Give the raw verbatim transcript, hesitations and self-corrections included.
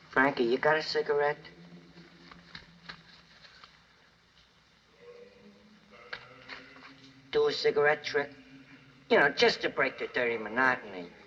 Frankie, you got a cigarette? Do a cigarette trick? You know, just to break the dirty monotony.